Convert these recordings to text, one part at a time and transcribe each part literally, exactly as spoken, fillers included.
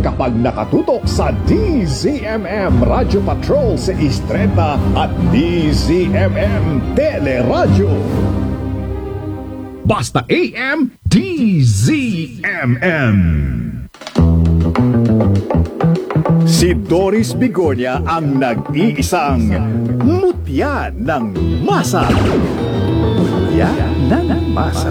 kapag nakatutok sa D Z M M Radio Patrol sa Istreta at D Z M M Teleradyo. Basta A M, D Z M M. Si Doris Bigonya ang nag-iisang mutya ng masa. Mutya ng masa.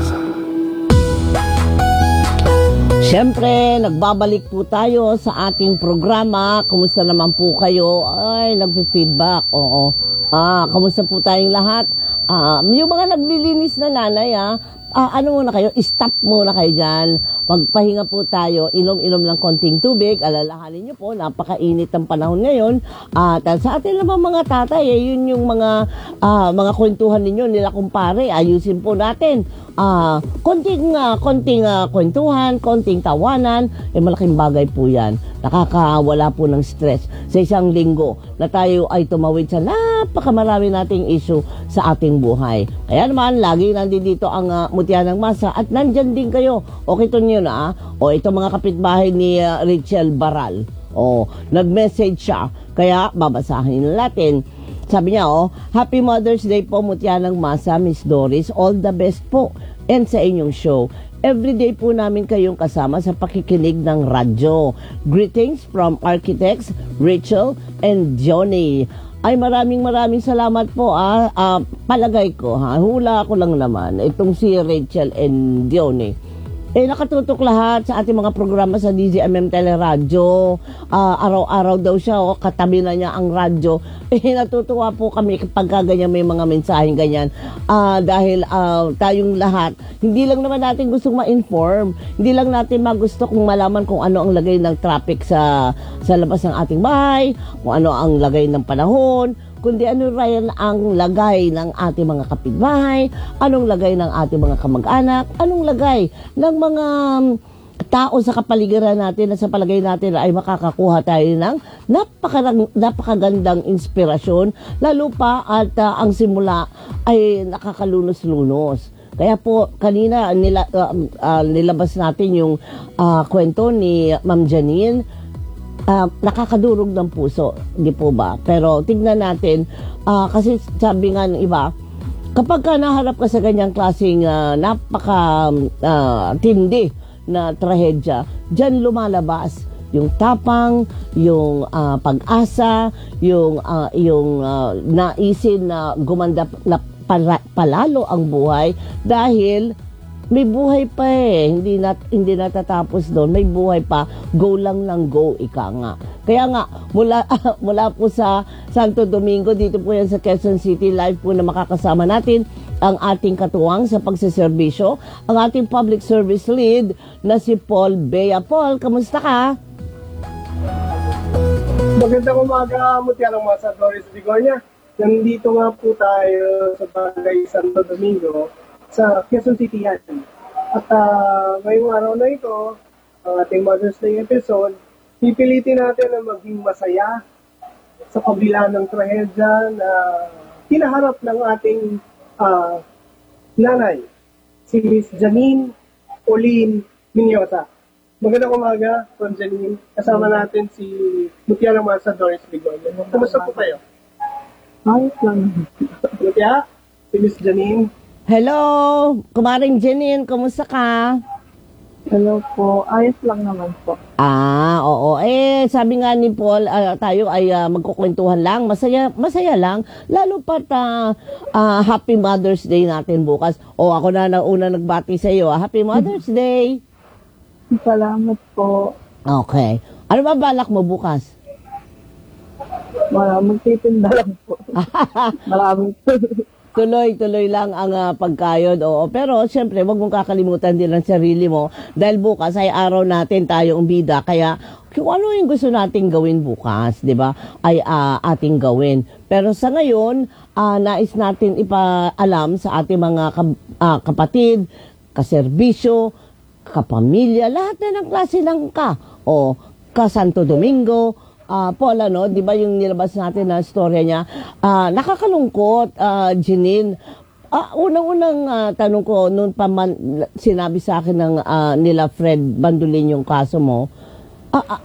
Siyempre, nagbabalik po tayo sa ating programa. Kumusta naman po kayo? Ay, nagpi-feedback. Oo. Ah, kumusta po tayong lahat? Ah, yung mga naglilinis na nanay, ah, ah, ano muna kayo? Stop muna kayo dyan. Magpahinga po tayo, inom-inom lang konting tubig. Alalahanin nyo po, napakainit ng panahon ngayon. At uh, sa atin naman mga tatay, eh, yun yung mga uh, mga kwentuhan ninyo nila kumpare. Ayusin po natin. Uh, konting uh, konting uh, kwentuhan, konting tawanan, eh malaking bagay po yan. Nakakawala po ng stress sa isang linggo na tayo ay tumawid sa napakamarami nating issue sa ating buhay. Kaya naman, lagi nandito ang uh, mutya ng masa at nandyan din kayo. Okay to nyo na, o ito mga kapitbahay ni uh, Rachel Baral. O, nag-message siya. Kaya, babasahin natin. Sabi niya, oh, Happy Mother's Day po, mutya ng masa, Miss Doris. All the best po. And sa inyong show. Everyday po namin kayong kasama sa pakikinig ng radyo. Greetings from Architects, Rachel and Johnny. Ay, maraming maraming salamat po. Ah. Ah, palagay ko, ha? Hula ko lang naman. Itong si Rachel and Johnny. Eh, nakatutok lahat sa ating mga programa sa D Z M M Teleradyo. Uh, araw-araw daw siya, oh, katabi na niya ang radyo. Eh, natutuwa po kami kapag ganyan may mga mensaheng ganyan. Uh, dahil uh, tayong lahat, hindi lang naman natin gustong ma-inform. Hindi lang natin magusto kung malaman kung ano ang lagay ng traffic sa, sa labas ng ating bahay, kung ano ang lagay ng panahon, kundi ano rin ang lagay ng ating mga kapitbahay, anong lagay ng ating mga kamag-anak, anong lagay ng mga tao sa kapaligiran natin na sa palagay natin ay makakakuha tayo ng napakarang, napakagandang inspirasyon, lalo pa at uh, ang simula ay nakakalunos-lunos. Kaya po, kanina nila, uh, uh, nilabas natin yung uh, kwento ni Ma'am Janine. Uh, nakakadurog ng puso, di po ba? Pero tignan natin, uh, kasi sabi nga ng iba, kapag ka naharap ka sa ganyang klaseng uh, napaka uh, tindi na trahedya, dyan lumalabas yung tapang, yung uh, pag-asa, yung, uh, yung uh, naisin na gumanda na para, palalo ang buhay dahil may buhay pa eh. Hindi, nat, hindi natatapos doon. May buhay pa. Go lang ng go, ika nga. Kaya nga, mula, mula po sa Santo Domingo, dito po yan sa Quezon City, live po na makakasama natin ang ating katuwang sa pagsiservisyo, ang ating public service lead na si Paul Bea. Paul, kamusta ka? Magandang umaga, mutya ng masa, Doris Bigonya. Nandito nga po tayo sa Barangay Santo Domingo, sa Quezon City yan. At uh, ngayong araw na ito, ang ating Mother's Day episode, pipilitin natin na maging masaya sa kabila ng trahedya na kinaharap ng ating uh, nanay, si Miss Janine Pauline Minyosa. Magandang umaga, from Janine. Kasama natin si Mutya ng Masa, Doris Bigonya. Kumusta po kayo? Ayos lang. Mutya, si Miss Janine. Hello, kumaring Janine, kumusta ka? Hello po, ayos lang naman po. Ah, oo. Eh, sabi nga ni Paul, uh, tayo ay uh, magkukwentuhan lang. Masaya, masaya lang. Lalo pat uh, uh, Happy Mother's Day natin bukas. O, ako na na una nagbati sa iyo. Ah. Happy Mother's Day! Salamat po. Okay. Ano ba balak mo bukas? Wala, magtitinda lang po. Maraming Tuloy-tuloy lang ang uh, pagkayod, oo. Pero, siyempre, wag mong kakalimutan din ang sarili mo dahil bukas ay araw natin tayo umbida. Kaya, kung ano yung gusto nating gawin bukas, di ba, ay uh, ating gawin. Pero sa ngayon, uh, nais natin ipaalam sa ating mga kap- uh, kapatid, kaserbisyo, kapamilya, lahat na ng klase ng ka. O, ka Santo Domingo, Uh, Paul, ano, di ba yung nilabas natin na storya niya, uh, nakakalungkot, uh, Janine. Uh, unang-unang uh, tanong ko, noon pa man sinabi sa akin ng uh, nila Fred Bandolin yung kaso mo, uh, uh,